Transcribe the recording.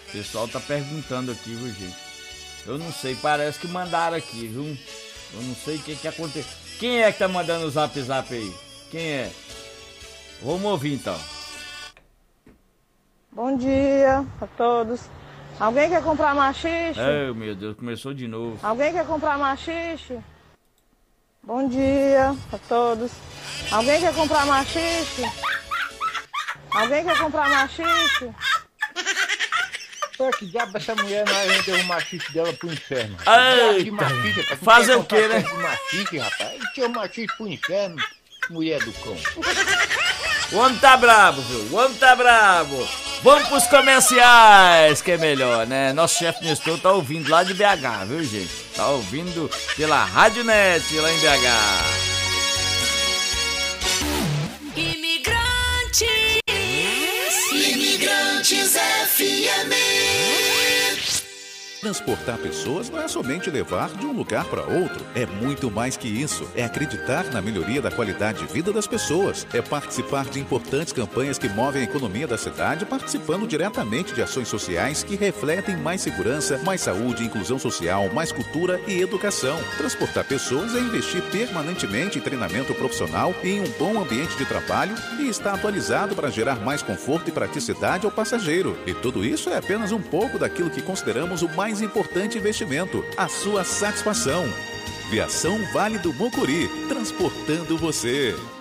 O pessoal tá perguntando aqui, viu, gente? Eu não sei, parece que mandaram aqui, viu? Eu não sei o que aconteceu. Quem é que tá mandando o zap aí? Quem é? Vamos ouvir então. Bom dia a todos. Alguém quer comprar machixe? Ai, meu Deus, começou de novo. Alguém quer comprar machixe? Bom dia a todos. Alguém quer comprar machixe? Alguém quer comprar machixe? Pô, que diabo essa mulher não vendeu o machixe dela pro inferno? Eita, fazer o quê, né? Machixe, rapaz. Tinha machixe pro inferno, mulher do cão. O homem tá brabo, viu? O homem tá brabo. Vamos pros comerciais, que é melhor, né? Nosso chefe Nestor tá ouvindo lá de BH, viu, gente? Tá ouvindo pela Rádio Net lá em BH. Imigrantes FM. Transportar pessoas não é somente levar de um lugar para outro. É muito mais que isso. É acreditar na melhoria da qualidade de vida das pessoas. É participar de importantes campanhas que movem a economia da cidade, participando diretamente de ações sociais que refletem mais segurança, mais saúde, inclusão social, mais cultura e educação. Transportar pessoas é investir permanentemente em treinamento profissional e em um bom ambiente de trabalho e estar atualizado para gerar mais conforto e praticidade ao passageiro. E tudo isso é apenas um pouco daquilo que consideramos o mais importante investimento, a sua satisfação. Viação Vale do Mucuri, transportando você.